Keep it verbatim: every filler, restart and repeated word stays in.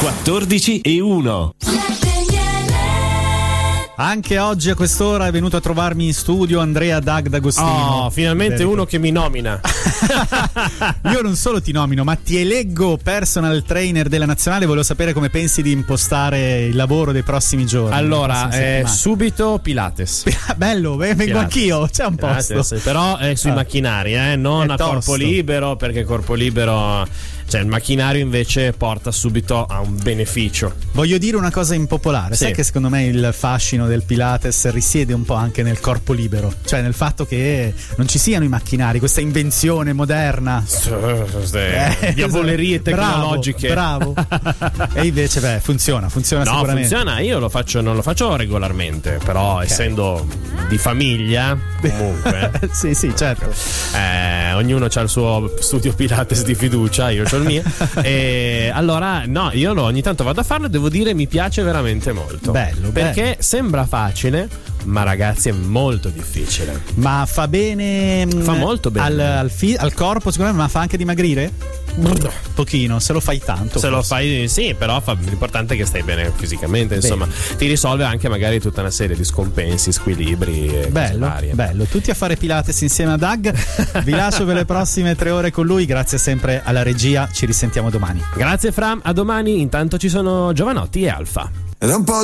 quattordici e uno. Anche oggi a quest'ora è venuto a trovarmi in studio Andrea Dag D'Agostino. Oh, finalmente uno che mi nomina. Io non solo ti nomino, ma ti eleggo personal trainer della nazionale. Volevo sapere come pensi di impostare il lavoro dei prossimi giorni. Allora, eh, subito Pilates. Bello, vengo Pilates. Anch'io, c'è un Pilates, posto. Però è sui ah. macchinari, eh, non è a tosto. corpo libero, perché corpo libero, cioè il macchinario invece porta subito a un beneficio. Voglio dire una cosa impopolare, sì. Sai che secondo me il fascino del Pilates risiede un po' anche nel corpo libero, cioè nel fatto che non ci siano i macchinari, questa invenzione moderna, eh, diavolerie tecnologiche. Bravo, bravo. E invece beh, funziona, funziona no, sicuramente. funziona, io lo faccio, non lo faccio regolarmente, però okay. essendo di famiglia comunque sì sì certo, eh, ognuno ha il suo studio Pilates di fiducia, io ho il mio e allora no, io lo, ogni tanto vado a farlo e devo dire mi piace veramente molto. Bello, perché bello. Sembra facile, ma ragazzi è molto difficile. Ma fa bene, fa molto bene al, al, fi- al corpo sicuramente, ma fa anche dimagrire? Pochino, se lo fai tanto. Se forse. Lo fai, sì, però fa, l'importante è che stai bene fisicamente, bene. Insomma, ti risolve anche magari tutta una serie di scompensi, squilibri e bello, bello. Tutti a fare Pilates insieme a Dag. Vi lascio per le prossime tre ore con lui. Grazie sempre alla regia. Ci risentiamo domani. Grazie Fra, a domani. Intanto ci sono Giovanotti e Alfa. Ed un po'